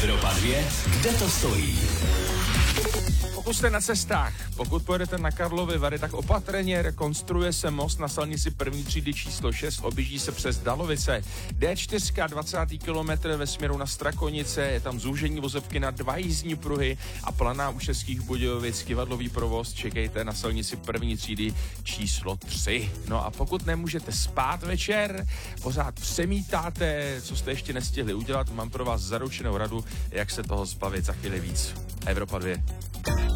Evropa 2, kde to stojí? Pokud jste na cestách, pokud pojedete na Karlovy Vary, tak opatrně, rekonstruuje se most na silnici první třídy číslo 6, objíždí se přes Dalovice. D4, 20. kilometr ve směru na Strakonice, je tam zúžení vozovky na 2 jízdní pruhy a planá u Českých Budějovic, kyvadlový provoz, čekejte na silnici první třídy číslo 3. No a pokud nemůžete spát večer, pořád přemítáte, co jste ještě nestihli udělat, mám pro vás zaručenou radu, jak se toho zbavit za chvíli víc. Evropa 2.